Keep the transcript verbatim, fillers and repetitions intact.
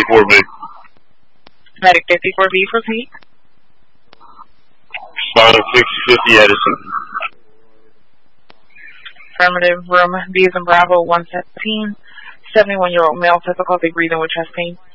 fifty-four B. Medic fifty-four B for Pete. five six fifty Edison. Affirmative, room B is in Bravo one seventeen. seventy-one-year-old male, difficulty breathing with chest pain.